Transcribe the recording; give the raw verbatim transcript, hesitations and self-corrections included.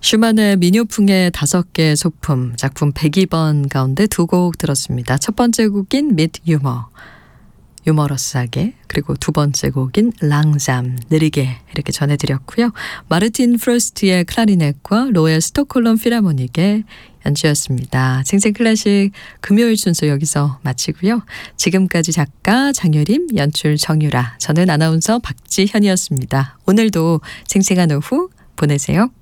슈만의 민요풍의 다섯 개 소품 작품 백이 번 가운데 두 곡 들었습니다. 첫 번째 곡인 Mit 유머, 유머러스하게, 그리고 두 번째 곡인 랑잠, 느리게 이렇게 전해드렸고요. 마르틴 프로스트의 클라리넷과 로엘 스톡홀름 필하모닉의 연주였습니다. 생생클래식 금요일 순서 여기서 마치고요. 지금까지 작가 장유림, 연출 정유라, 저는 아나운서 박지현이었습니다. 오늘도 생생한 오후 보내세요.